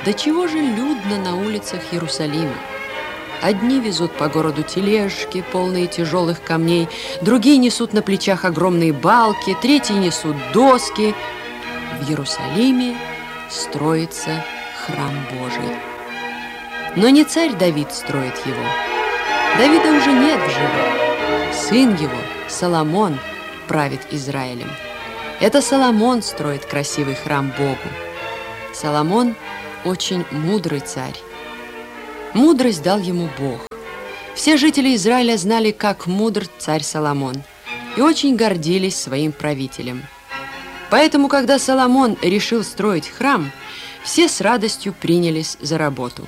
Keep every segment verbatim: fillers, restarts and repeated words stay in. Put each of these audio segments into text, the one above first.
до чего же людно на улицах Иерусалима. Одни везут по городу тележки, полные тяжелых камней, другие несут на плечах огромные балки, третьи несут доски. В Иерусалиме строится храм Божий. Но не царь Давид строит его. Давида уже нет в живых. Сын его, Соломон, правит Израилем. Это Соломон строит красивый храм Богу. Соломон очень мудрый царь. Мудрость дал ему Бог. Все жители Израиля знали, как мудр царь Соломон, и очень гордились своим правителем. Поэтому, когда Соломон решил строить храм, все с радостью принялись за работу.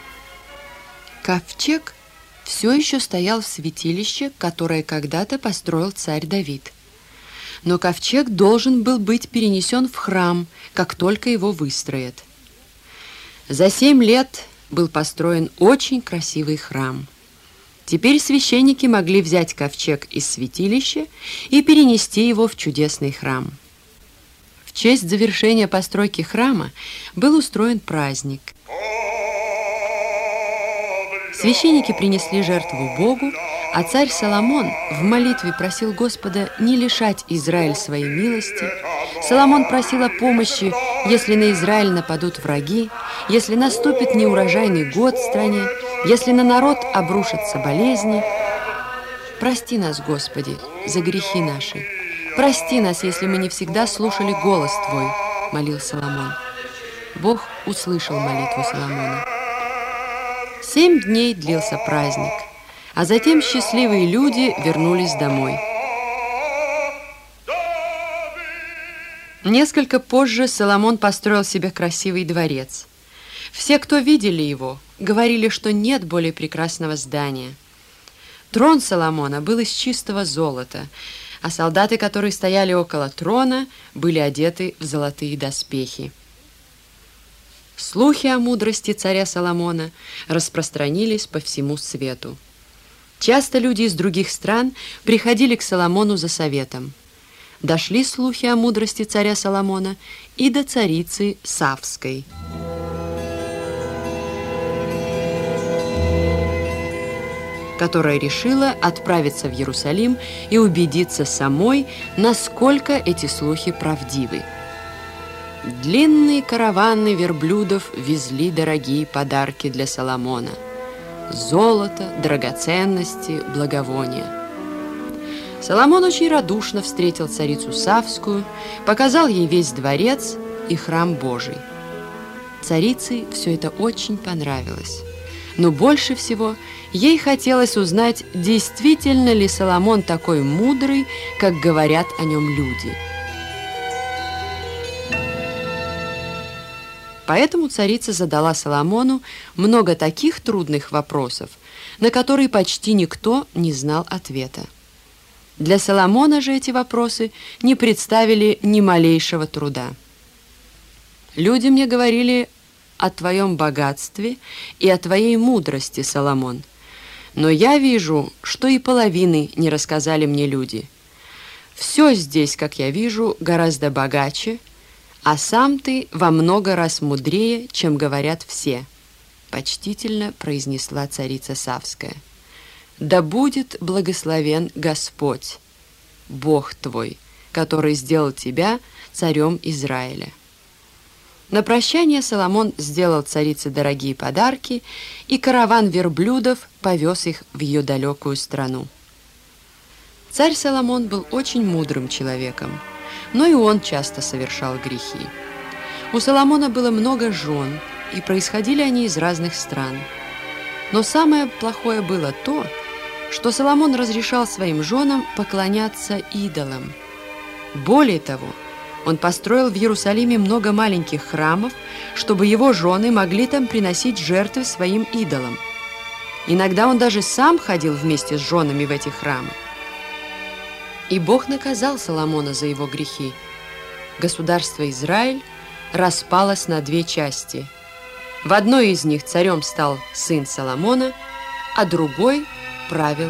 Ковчег все еще стоял в святилище, которое когда-то построил царь Давид. Но ковчег должен был быть перенесен в храм, как только его выстроят. За семь лет был построен очень красивый храм. Теперь священники могли взять ковчег из святилища и перенести его в чудесный храм. В честь завершения постройки храма был устроен праздник. Священники принесли жертву Богу, а царь Соломон в молитве просил Господа не лишать Израиль своей милости. Соломон просил о помощи, если на Израиль нападут враги, если наступит неурожайный год в стране, если на народ обрушатся болезни. Прости нас, Господи, за грехи наши. Прости нас, если мы не всегда слушали голос Твой, молил Соломон. Бог услышал молитву Соломона. Семь дней длился праздник, а затем счастливые люди вернулись домой. Несколько позже Соломон построил себе красивый дворец. Все, кто видели его, говорили, что нет более прекрасного здания. Трон Соломона был из чистого золота, а солдаты, которые стояли около трона, были одеты в золотые доспехи. Слухи о мудрости царя Соломона распространились по всему свету. Часто люди из других стран приходили к Соломону за советом. Дошли слухи о мудрости царя Соломона и до царицы Савской. Которая решила отправиться в Иерусалим и убедиться самой, насколько эти слухи правдивы. Длинные караваны верблюдов везли дорогие подарки для Соломона: золото, драгоценности, благовония. Соломон очень радушно встретил царицу Савскую, показал ей весь дворец и храм Божий. Царице все это очень понравилось, но больше всего ей хотелось узнать, действительно ли Соломон такой мудрый, как говорят о нем люди. Поэтому царица задала Соломону много таких трудных вопросов, на которые почти никто не знал ответа. Для Соломона же эти вопросы не представили ни малейшего труда. «Люди мне говорили о твоем богатстве и о твоей мудрости, Соломон, но я вижу, что и половины не рассказали мне люди. Все здесь, как я вижу, гораздо богаче, а сам ты во много раз мудрее, чем говорят все», — почтительно произнесла царица Савская. «Да будет благословен Господь, Бог твой, который сделал тебя царем Израиля». На прощание Соломон сделал царице дорогие подарки, и караван верблюдов повез их в ее далекую страну. Царь Соломон был очень мудрым человеком, но и он часто совершал грехи. У Соломона было много жен, и происходили они из разных стран. Но самое плохое было то, что Соломон разрешал своим женам поклоняться идолам. Более того, он построил в Иерусалиме много маленьких храмов, чтобы его жены могли там приносить жертвы своим идолам. Иногда он даже сам ходил вместе с женами в эти храмы. И Бог наказал Соломона за его грехи. Государство Израиль распалось на две части. В одной из них царем стал сын Соломона, а другой правил